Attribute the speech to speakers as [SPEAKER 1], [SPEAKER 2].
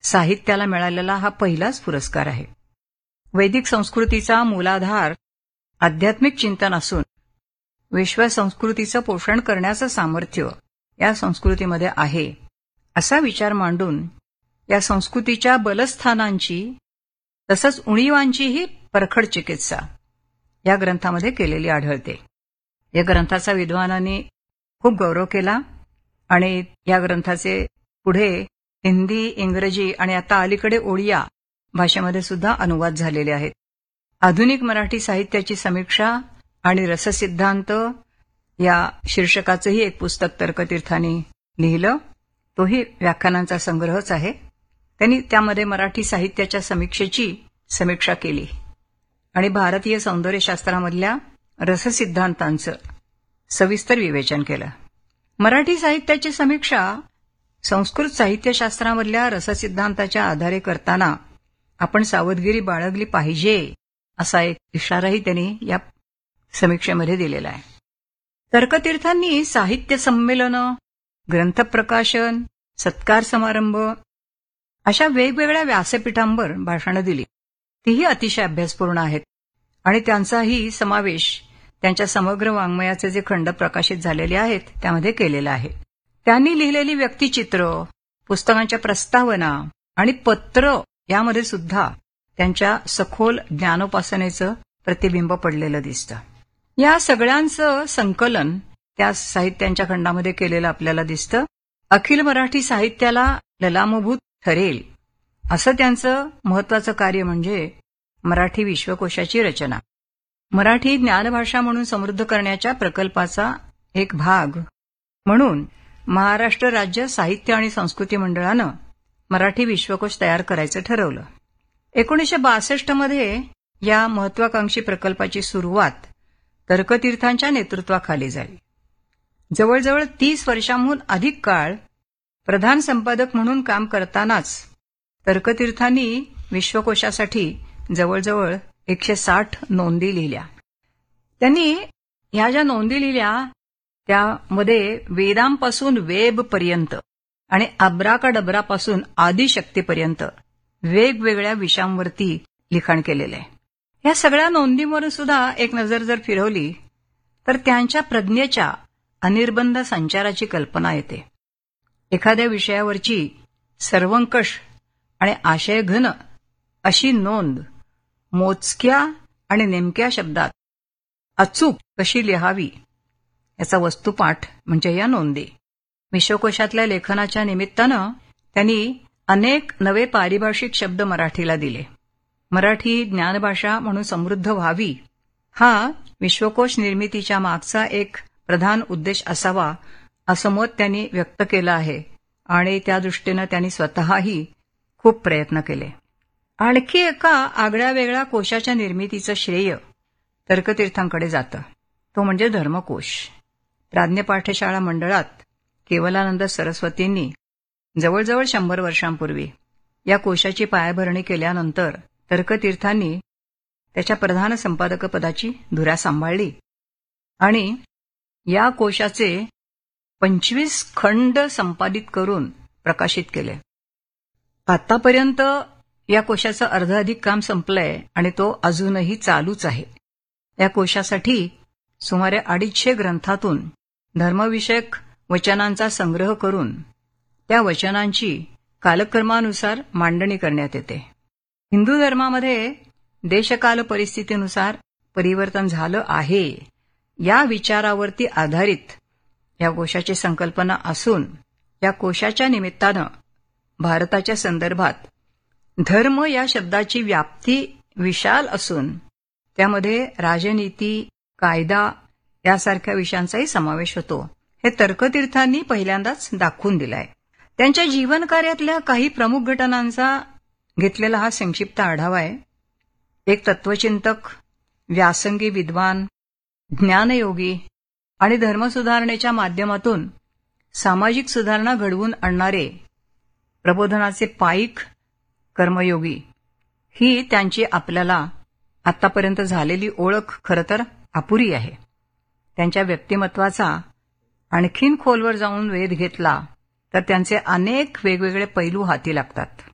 [SPEAKER 1] साहित्याला मिळालेला हा पहिलाच पुरस्कार आहे. वैदिक संस्कृतीचा मूलाधार आध्यात्मिक चिंतन असून विश्व संस्कृतीचं पोषण करण्याचं सामर्थ्य या संस्कृतीमध्ये आहे, असा विचार मांडून या संस्कृतीच्या बलस्थानांची तसंच उणीवांचीही परखड चिकित्सा या ग्रंथामध्ये केलेली आढळते. या ग्रंथाचा विद्वानांनी खूप गौरव केला आणि या ग्रंथाचे पुढे हिंदी, इंग्रजी आणि आता अलीकडे ओडिया भाषेमध्ये सुद्धा अनुवाद झालेले आहेत. आधुनिक मराठी साहित्याची समीक्षा आणि रससिद्धांत या शीर्षकाचंही एक पुस्तक तर्कतीर्थांनी लिहिलं. तोही व्याख्यानांचा संग्रहच आहे. त्यांनी त्यामध्ये मराठी साहित्याच्या समीक्षेची समीक्षा केली आणि भारतीय सौंदर्यशास्त्रामधल्या रससिद्धांतांचं सविस्तर विवेचन केलं. मराठी साहित्याची समीक्षा संस्कृत साहित्यशास्त्रामधल्या रससिद्धांताच्या आधारे करताना आपण सावधगिरी बाळगली पाहिजे, असा एक इशाराही त्यांनी या समीक्षेमध्ये दिलेला आहे. तर्कतीर्थांनी साहित्य संमेलनं, ग्रंथप्रकाशन, सत्कार समारंभ अशा वेगवेगळ्या व्यासपीठांवर भाषणं दिली. तीही अतिशय अभ्यासपूर्ण आहेत आणि त्यांचाही समावेश त्यांच्या समग्र वाङ्मयाचे जे खंड प्रकाशित झालेले आहेत त्यामध्ये केलेला आहे. त्यांनी लिहिलेली व्यक्तिचित्र, पुस्तकांच्या प्रस्तावना आणि पत्र यामध्ये सुद्धा त्यांच्या सखोल ज्ञानोपासनेचं प्रतिबिंब पडलेलं दिसतं. या सगळ्यांचं संकलन त्या साहित्यांच्या खंडामध्ये केलेलं आपल्याला दिसतं. अखिल मराठी साहित्याला ललामभूत ठरेल असं त्यांचं महत्वाचं कार्य म्हणजे मराठी विश्वकोशाची रचना. मराठी ज्ञानभाषा म्हणून समृद्ध करण्याच्या प्रकल्पाचा एक भाग म्हणून महाराष्ट्र राज्य साहित्य आणि संस्कृती मंडळानं मराठी विश्वकोश तयार करायचं ठरवलं. 1962 मध्ये या महत्वाकांक्षी प्रकल्पाची सुरुवात तर्कतीर्थांच्या नेतृत्वाखाली झाली. जवळजवळ 30 वर्षांहून अधिक काळ प्रधान संपादक म्हणून काम करतानाच तर्कतीर्थांनी विश्वकोशासाठी जवळजवळ 160 नोंदी लिहिल्या. त्यांनी ह्या ज्या नोंदी लिहिल्या त्यामध्ये वेदांपासून वेबपर्यंत आणि अब्राकाडब्रापासून आदिशक्तीपर्यंत वेगवेगळ्या विषयांवरती लिखाण केलेलं आहे. या सगळ्या नोंदींवर सुद्धा एक नजर जर फिरवली तर त्यांच्या प्रज्ञेच्या अनिर्बंध संचाराची कल्पना येते. एखाद्या विषयावरची सर्वंकष आणि आशयघन अशी नोंद मोजक्या आणि नेमक्या शब्दात अचूक कशी लिहावी याचा वस्तुपाठ म्हणजे या नोंदी. विश्वकोशातल्या लेखनाच्या निमित्तानं त्यांनी अनेक नवे पारिभाषिक शब्द मराठीला दिले. मराठी ज्ञानभाषा म्हणून समृद्ध व्हावी हा विश्वकोश निर्मितीच्या मागचा एक प्रधान उद्देश असावा असं मत त्यांनी व्यक्त केलं आहे आणि त्या दृष्टीनं त्यांनी स्वतःही खूप प्रयत्न केले. आणखी एका आगळ्या वेगळ्या कोशाच्या निर्मितीचं श्रेय तर्कतीर्थांकडे जातं. तो म्हणजे धर्मकोश. प्राज्ञ पाठशाळा मंडळात केवलानंद सरस्वतींनी जवळजवळ 100 वर्षांपूर्वी या कोशाची पायाभरणी केल्यानंतर तर्कतीर्थांनी त्याच्या प्रधान संपादकपदाची धुरा सांभाळली आणि या कोशाचे 25 खंड संपादित करून प्रकाशित केले. आतापर्यंत या कोशाचं अर्धाधिक काम संपलंय आणि तो अजूनही चालूच आहे. या कोशासाठी सुमारे 250 ग्रंथातून धर्मविषयक वचनांचा संग्रह करून त्या वचनांची कालक्रमानुसार मांडणी करण्यात येते. हिंदू धर्मामध्ये देशकाल परिस्थितीनुसार परिवर्तन झालं आहे या विचारावरती आधारित या कोशाची संकल्पना असून या कोशाच्या निमित्तानं भारताच्या संदर्भात धर्म या शब्दाची व्याप्ती विशाल असून त्यामध्ये राजनीती, कायदा यासारख्या विषयांचाही समावेश होतो. हे तर्कतीर्थांनी पहिल्यांदाच दाखवून दिलंय. त्यांच्या जीवनकार्यातल्या काही प्रमुख घटनांचा घेतलेला हा संक्षिप्त आढावा आहे. एक तत्वचिंतक, व्यासंगी विद्वान, ज्ञानयोगी आणि धर्मसुधारणेच्या माध्यमातून सामाजिक सुधारणा घडवून आणणारे प्रबोधनाचे पाईक कर्मयोगी ही त्यांची आपल्याला आतापर्यंत झालेली ओळख खरं तर अपुरी आहे. त्यांच्या व्यक्तिमत्वाचा आणखीन खोलवर जाऊन वेध घेतला तर त्यांचे अनेक वेगवेगळे पैलू हाती लागतात.